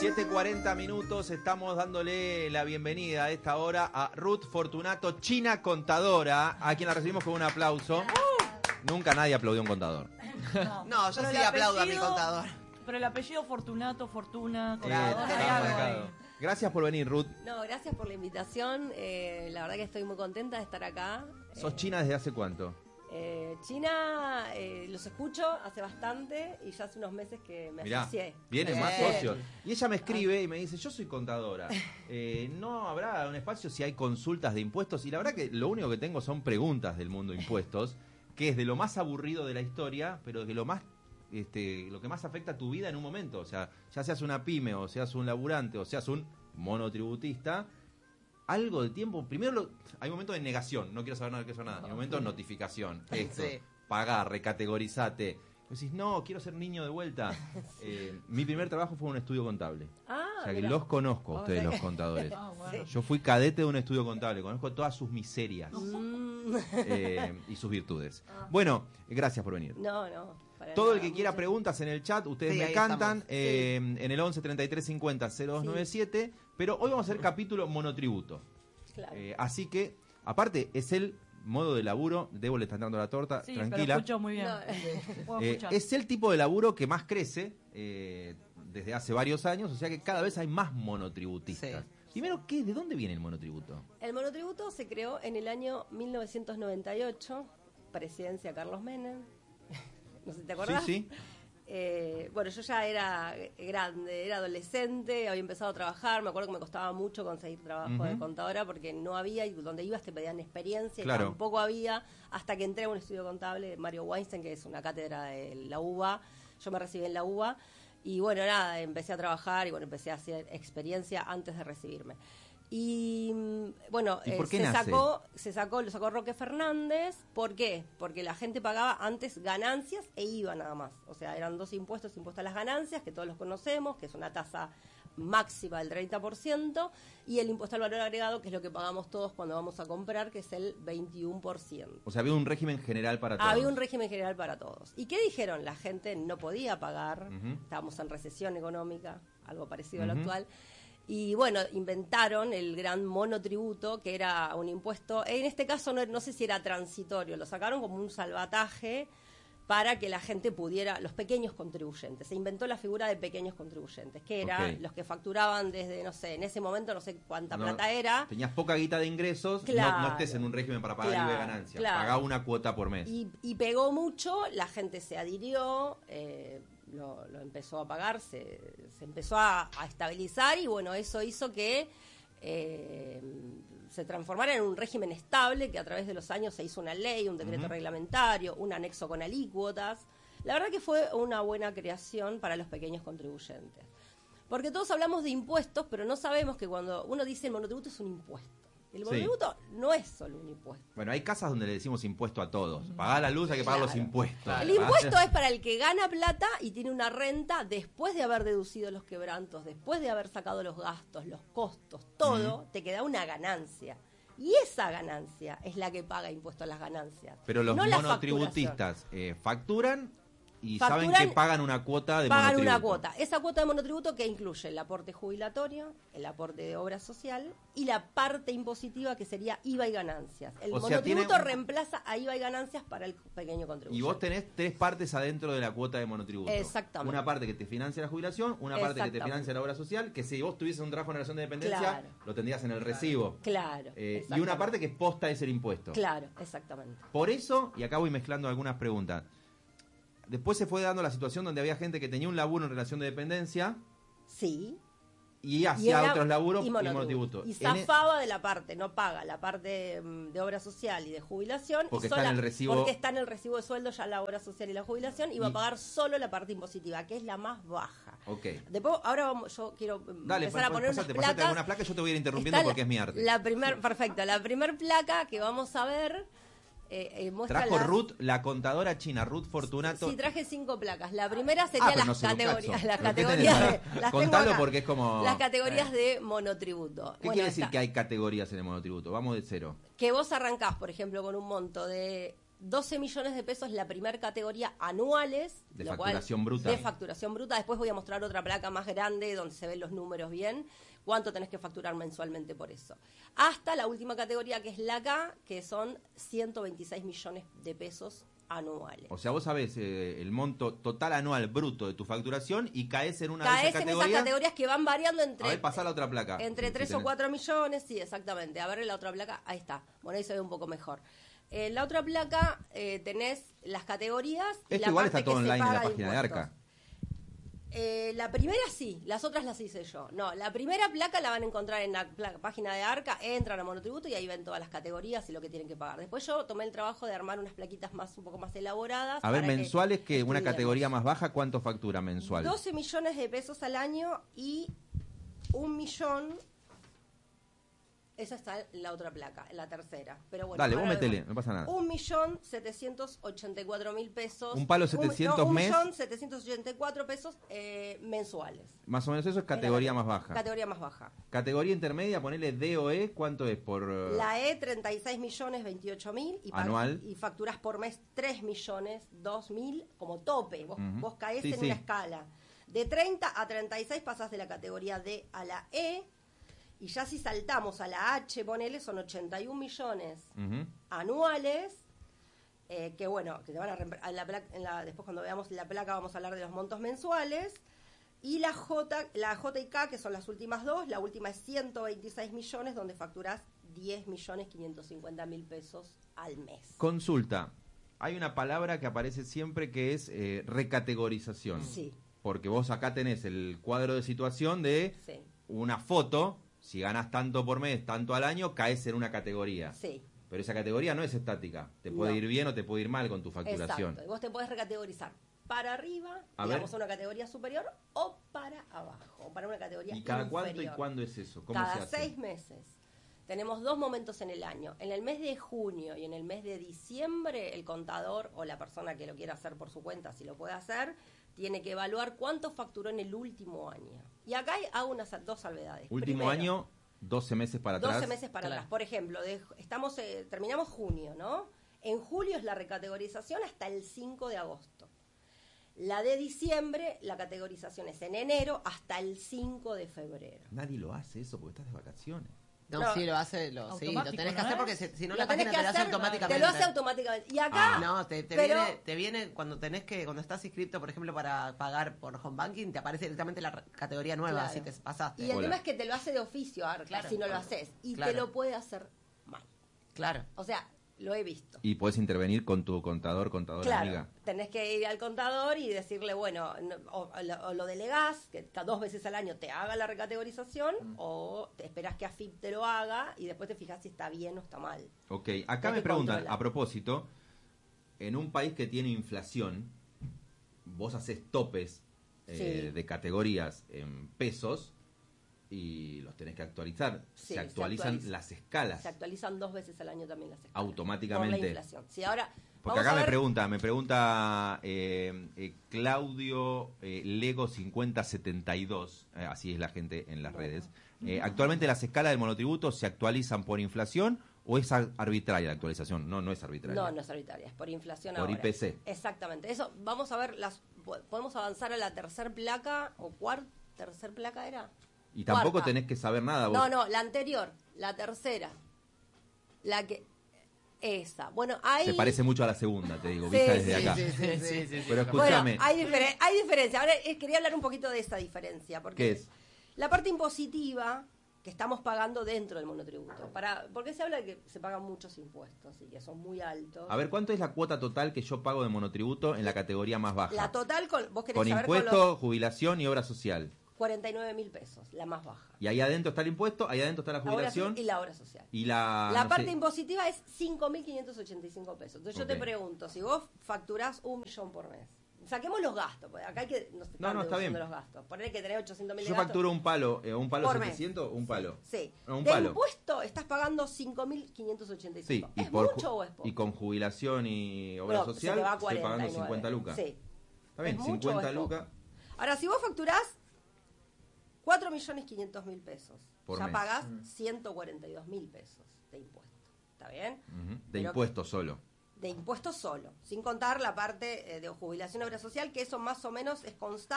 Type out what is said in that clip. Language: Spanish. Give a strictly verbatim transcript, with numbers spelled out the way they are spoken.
siete cuarenta minutos, estamos dándole la bienvenida a esta hora a Ruth Fortunato, China Contadora, a quien la recibimos con un aplauso. Uh. Nunca nadie aplaudió a un contador. No, no yo sí apellido, aplaudo a mi contador. Pero el apellido Fortunato, Fortuna, Contador, eh, hay algo ahí. Gracias por venir, Ruth. No, gracias por la invitación. Eh, la verdad que estoy muy contenta de estar acá. ¿Sos eh, China desde hace cuánto? Eh, China, eh, los escucho hace bastante y ya hace unos meses que me Mirá, asocié. vienen Bien. más socios. Y ella me escribe y me dice, yo soy contadora. Eh, ¿No habrá un espacio si hay consultas de impuestos? Y la verdad que lo único que tengo son preguntas del mundo de impuestos, que es de lo más aburrido de la historia, pero de lo más este, lo que más afecta a tu vida en un momento. O sea, ya seas una pyme, o seas un laburante, o seas un monotributista, algo de tiempo, primero lo, hay momentos de negación, no quiero saber nada de eso, nada, hay momentos de notificación, esto, sí. Pagar, recategorizate, decís, no, quiero ser niño de vuelta. Eh, mi primer trabajo fue en un estudio contable, ah, o sea que mira. los conozco a ustedes, los contadores. Ah, bueno. Yo fui cadete de un estudio contable, conozco todas sus miserias mm. eh, y sus virtudes. Ah. Bueno, gracias por venir. No, no. Todo el que quiera preguntas en el chat, ustedes sí, me cantan eh, sí. en el once treinta y tres cincuenta cero dos noventa y siete, sí. Pero hoy vamos a hacer capítulo monotributo. Claro. Eh, así que, aparte, es el modo de laburo, Debo le está dando la torta, sí, tranquila. Pero escucho muy bien. No. Eh, es el tipo de laburo que más crece eh, desde hace varios años, o sea que cada vez hay más monotributistas. Sí. Primero, ¿qué, ¿de dónde viene el monotributo? El monotributo se creó en el año mil novecientos noventa y ocho, presidencia Carlos Menem. No sé si te acordás. Sí, sí. Eh, bueno, yo ya era grande, era adolescente, había empezado a trabajar, me acuerdo que me costaba mucho conseguir trabajo uh-huh. de contadora porque no había, y donde ibas te pedían experiencia, claro. y tampoco había, hasta que entré a un estudio contable, Mario Weinstein, que es una cátedra de la U B A, yo me recibí en la U B A, y bueno, nada, empecé a trabajar y bueno, empecé a hacer experiencia antes de recibirme. Y bueno, ¿Y por qué eh, se nace? sacó, se sacó, lo sacó Roque Fernández. ¿Por qué? Porque la gente pagaba antes ganancias e I V A nada más. O sea, eran dos impuestos, impuesto a las ganancias, que todos los conocemos, que es una tasa máxima del treinta por ciento, y el impuesto al valor agregado, que es lo que pagamos todos cuando vamos a comprar, que es el veintiuno por ciento. O sea, había un régimen general para todos. Había un régimen general para todos. ¿Y qué dijeron? La gente no podía pagar, uh-huh. estábamos en recesión económica, algo parecido uh-huh. a lo actual. Y bueno, inventaron el gran monotributo, que era un impuesto, en este caso no, no sé si era transitorio, lo sacaron como un salvataje para que la gente pudiera, los pequeños contribuyentes, se inventó la figura de pequeños contribuyentes, que eran okay. los que facturaban desde, no sé, en ese momento no sé cuánta no, plata era. Tenías poca guita de ingresos, claro, no, no estés en un régimen para pagar claro, I V A de ganancias, claro. pagá una cuota por mes. Y, y pegó mucho, la gente se adhirió, eh, Lo, lo empezó a pagar, se, se empezó a, a estabilizar y bueno, eso hizo que eh, se transformara en un régimen estable, que a través de los años se hizo una ley, un decreto uh-huh. reglamentario, un anexo con alícuotas. La verdad que fue una buena creación para los pequeños contribuyentes. Porque todos hablamos de impuestos, pero no sabemos que cuando uno dice el monotributo es un impuesto. El monotributo sí. no es solo un impuesto. Bueno, hay casas donde le decimos impuesto a todos. Pagar la luz, hay que pagar claro. los impuestos. Claro. El impuesto es para el que gana plata y tiene una renta después de haber deducido los quebrantos, después de haber sacado los gastos, los costos, todo, mm. te queda una ganancia. Y esa ganancia es la que paga impuesto a las ganancias. Pero los no monotributistas eh, facturan y Facturan, saben que pagan una cuota de pagan monotributo. una cuota. Esa cuota de monotributo que incluye el aporte jubilatorio, el aporte de obra social y la parte impositiva que sería I V A y ganancias. El o monotributo sea, tiene... reemplaza a I V A y ganancias para el pequeño contribuyente. Y vos tenés tres partes adentro de la cuota de monotributo. Exactamente. Una parte que te financia la jubilación, una parte que te financia la obra social, que si vos tuvieses un trabajo en relación de dependencia, claro. lo tendrías en el recibo. Claro. Eh, y una parte que es posta es el impuesto. Claro, exactamente. Por eso, y acá voy mezclando algunas preguntas, después se fue dando la situación donde había gente que tenía un laburo en relación de dependencia. Sí. Y hacía y otros laburos y monotributo. Y zafaba de la parte, no paga la parte de obra social y de jubilación. Porque, y sola, está en el recibo... porque está en el recibo de sueldo ya la obra social y la jubilación y, y va a pagar solo la parte impositiva, que es la más baja. Okay. Después, ahora vamos, yo quiero Dale, empezar a poner pasate, unas placas. Alguna placa, yo te voy a ir interrumpiendo está porque es mi arte. La primer, perfecto, la primer placa que vamos a ver... Eh, eh, Trajo las... Ruth, la contadora china, Ruth Fortunato. Sí, traje cinco placas. La primera sería ah, las, no categorías, las categorías. De, las Contalo porque es como. Las categorías eh. de monotributo. ¿Qué bueno, quiere decir está... que hay categorías en el monotributo? Vamos de cero. Que vos arrancás, por ejemplo, con un monto de doce millones de pesos la primera categoría anuales. De lo facturación cual, bruta. De facturación bruta. Después voy a mostrar otra placa más grande donde se ven los números bien. Cuánto tenés que facturar mensualmente por eso. Hasta la última categoría que es la K, que son ciento veintiséis millones de pesos anuales. O sea, vos sabés eh, el monto total anual bruto de tu facturación y caes en una Caes de esas en categorías. esas categorías que van variando entre... A ver, pasá la otra placa. Entre Si tres tenés. o cuatro millones, sí, exactamente. A ver la otra placa, ahí está. Bueno, ahí se ve un poco mejor. En la otra placa eh, tenés las categorías. Y Esto la igual parte está todo que se online en la paga página de impuestos. Arca. Eh, la primera sí, las otras las hice yo. No, la primera placa la van a encontrar en la pla- página de Arca, entran a Monotributo y ahí ven todas las categorías y lo que tienen que pagar. Después yo tomé el trabajo de armar unas plaquitas más un poco más elaboradas. A ver, para mensuales, que, una estudiemos. categoría más baja, ¿cuánto factura mensual? doce millones de pesos al año y un millón. Esa está en la otra placa, en la tercera. Pero bueno, Dale, vos ahora metele, vemos. no pasa nada. Un millón setecientos ochenta y cuatro mil pesos. Un palo setecientos un, no, mes. Un millón setecientos ochenta y cuatro pesos eh, mensuales. Más o menos eso es categoría Es la más baja. Categoría más baja. Categoría intermedia, ponele D o E, ¿cuánto es por...? eh, La E, treinta y seis millones veintiocho mil. Y pag- Anual. Y facturas por mes tres millones dos mil como tope. Vos, Ujú. vos caés Sí, en sí. una escala. De treinta a treinta y seis pasás de la categoría D a la E. Y ya si saltamos a la H, ponele, son ochenta y un millones Ujú. anuales. Eh, que bueno, que te van a, reem- a la placa- en la- después cuando veamos la placa vamos a hablar de los montos mensuales. Y la J, la J y K, que son las últimas dos, la última es ciento veintiséis millones, donde facturás diez millones quinientos cincuenta mil pesos al mes. Consulta. Hay una palabra que aparece siempre que es eh, recategorización. Sí, Porque vos acá tenés el cuadro de situación de sí, una foto. Si ganás tanto por mes, tanto al año, caes en una categoría. sí. Pero esa categoría no es estática. Te puede No. ir bien o te puede ir mal con tu facturación. Exacto. Y vos te podés recategorizar para arriba, A digamos, ver. a una categoría superior, o para abajo, o para una categoría ¿Y cada inferior. cuánto y cuándo es eso? ¿Cómo Cada se hace? seis meses. Tenemos dos momentos en el año. En el mes de junio y en el mes de diciembre, el contador o la persona que lo quiera hacer por su cuenta, si lo puede hacer, tiene que evaluar cuánto facturó en el último año. Y acá hay, hago unas dos salvedades. Último Primero, año, doce meses para atrás. doce meses para Claro. atrás. Por ejemplo, de- estamos eh, terminamos junio, ¿no? En julio es la recategorización hasta el cinco de agosto. La de diciembre, la categorización es en enero hasta el cinco de febrero. Nadie lo hace eso porque estás de vacaciones. No, No. sí, lo hace, lo, sí, lo Automático, tenés que ¿no hacer es? porque si, si no Lo la tenés página que te lo hace hacer, automáticamente. Te lo hace automáticamente. Y acá, Ah. No, te, te pero- viene, te viene cuando tenés que, cuando estás inscrito, por ejemplo, para pagar por home banking, te aparece directamente la re- categoría nueva, Claro. si te pasaste. y el Hola. tema es que te lo hace de oficio, Arca, Claro. si no lo haces. Y Claro. te lo puede hacer mal. Claro. O sea, lo he visto. Y puedes intervenir con tu contador, contadora Claro, amiga. tenés que ir al contador y decirle, bueno, no- o, o lo, o lo delegás, que cada dos veces al año te haga la recategorización, o te esperás que AFIP te lo haga y después te fijas si está bien o está mal. Ok, acá Hay me que preguntan, controlar. a propósito, en un país que tiene inflación, vos haces topes eh, Sí. de categorías en pesos y los tenés que actualizar. Sí, se se actualizan actualiza. las escalas Se actualizan dos veces al año también las escalas. automáticamente. Por la inflación. Sí, ahora, Porque vamos acá a me ver- pregunta, me pregunta eh, eh, Claudio eh, Lego cincuenta setenta y dos, eh, así es la gente en las Bueno. redes. Eh, actualmente las escalas del monotributo se actualizan por inflación o es ar- arbitraria la actualización. No, no es arbitraria. No, no es arbitraria, es por inflación Por ahora. I P C. Exactamente. Eso, vamos a ver, las po- podemos avanzar a la tercer placa, o cuarta, tercer placa era. Y tampoco Cuarta. tenés que saber nada vos. No, no, la anterior, la tercera. La que. Esa. Bueno, ahí. Se parece mucho a la segunda, te digo, Sí, vista desde sí, acá. Sí, sí, sí, sí, sí. Pero Bueno, escúchame, hay, difere- hay diferencia. Ahora eh, quería hablar un poquito de esa diferencia. Porque ¿qué es? La parte impositiva que estamos pagando dentro del monotributo. Para, porque se habla de que se pagan muchos impuestos y que son muy altos. A ver, ¿cuánto es la cuota total que yo pago de monotributo en la categoría más baja? La total, con, vos querés Con saber impuesto, con los jubilación y obra social. cuarenta y nueve mil pesos, la más baja. Y ahí adentro está el impuesto, ahí adentro está la La obra jubilación so- y la obra social. y la... La no parte sé, impositiva es cinco mil quinientos ochenta y cinco pesos. Entonces Ok. yo te pregunto, si vos facturás un millón por mes, saquemos los gastos, porque acá hay que no, se No, están no, está deduciendo bien. los gastos. Poner que tenés ochocientos mil de yo gastos. facturo un palo, eh, un palo Por mes. setecientos, un palo. Sí. No, un de palo. impuesto estás pagando cinco mil quinientos ochenta y Sí, cinco. y, ¿Es por, mucho ju- o es poco? y con jubilación y obra Bueno, se social te va a estoy cuarenta y pagando nueve. cincuenta lucas. Sí. Está bien, ¿Es mucho o cincuenta es poco? lucas. Ahora, si vos facturás cuatro millones quinientos mil pesos, Por ya mes. pagás ciento cuarenta y dos mil pesos de impuesto. ¿Está bien? Ujú, de Pero- impuesto solo. de impuestos solo, sin contar la parte eh, de jubilación y obra social, que eso más o menos es constante.